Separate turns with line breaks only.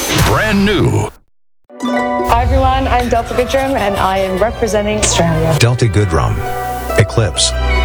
Brand new.
Hi everyone, I'm Delta Goodrum and I am representing Australia.
Delta Goodrum. Eclipse.